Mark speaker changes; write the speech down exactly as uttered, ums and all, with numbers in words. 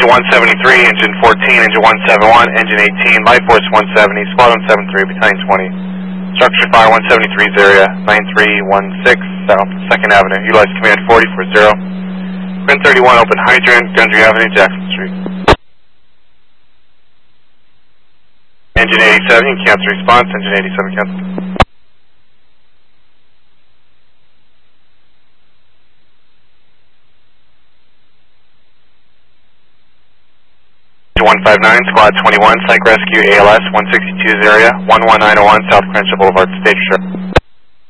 Speaker 1: Engine one seventy-three, Engine fourteen, Engine one seventy-one, Engine eighteen, Light Force one seventy, Squad one seventy-three, Battalion twenty. Structure fire one seventy-three's area, nine three one six, South second Avenue. Utilize command forty four zero. Quinn thirty-one, open hydrant, Gundry Avenue, Jackson Street. Engine eighty-seven, cancel response, Engine eighty-seven, cancel. one five nine, Squad twenty-one, Psych Rescue A L S one sixty-two's area, one one nine oh one South Crenshaw Boulevard, stage trip.